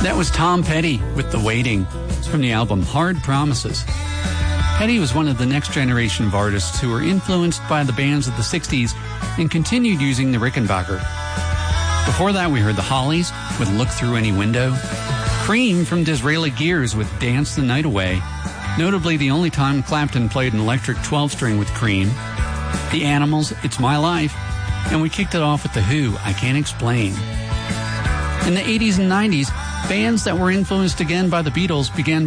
That was Tom Petty with The Waiting from the album Hard Promises. Petty was one of the next generation of artists who were influenced by the bands of the 60s and continued using the Rickenbacker. Before that, we heard the Hollies with Look Through Any Window, Cream from Disraeli Gears with Dance the Night Away, notably the only time Clapton played an electric 12-string with Cream, The Animals, It's My Life, and we kicked it off with The Who, I Can't Explain. In the 80s and 90s, bands that were influenced again by the Beatles began